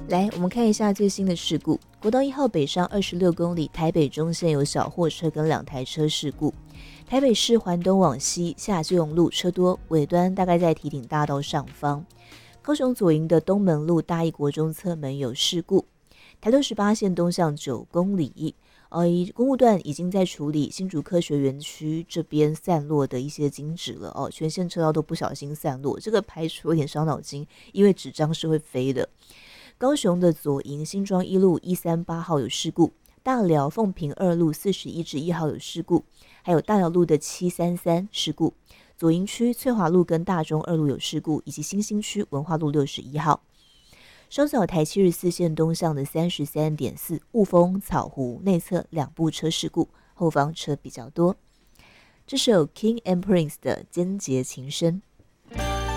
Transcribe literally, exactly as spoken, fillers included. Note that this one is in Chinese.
来，我们看一下最新的事故。国道一号北上二十六公里，台北中线有小货车跟两台车事故。台北市环东往西下基隆路车多，尾端大概在堤顶大道上方。高雄左营的东门路大义国中侧门有事故。台六十八线东向九公里，呃，公务段已经在处理新竹科学园区这边散落的一些金纸了哦，全线车道都不小心散落，这个排除有点伤脑筋，因为纸张是会飞的。高雄的左营新庄一路一三八号有事故，大寮凤屏二路四十一至一号有事故，还有大寮路的七三三事故，左营区翠华路跟大中二路有事故，以及新兴区文化路六十一号。双草台七十四线东向的三十三点四雾峰草湖内侧两部车事故，后方车比较多。这首 King and Prince 的《间谍情深》。